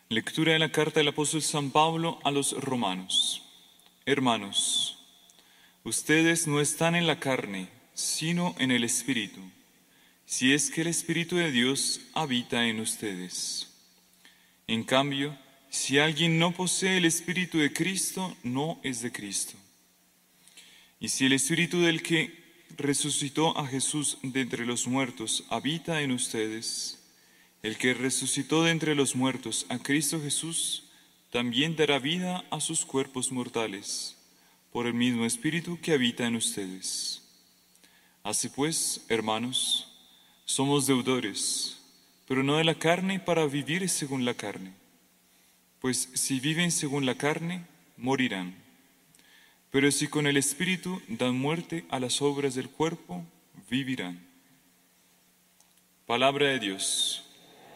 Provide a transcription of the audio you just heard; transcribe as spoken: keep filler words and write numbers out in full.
Lectura de la carta del apóstol San Pablo a los romanos. Hermanos, ustedes no están en la carne, sino en el Espíritu, si es que el Espíritu de Dios habita en ustedes. En cambio, si alguien no posee el Espíritu de Cristo, no es de Cristo. Y si el Espíritu del que resucitó a Jesús de entre los muertos habita en ustedes, el que resucitó de entre los muertos a Cristo Jesús, también dará vida a sus cuerpos mortales, por el mismo Espíritu que habita en ustedes. Así pues, hermanos, somos deudores, pero no de la carne para vivir según la carne. Pues si viven según la carne, morirán. Pero si con el Espíritu dan muerte a las obras del cuerpo, vivirán. Palabra de Dios.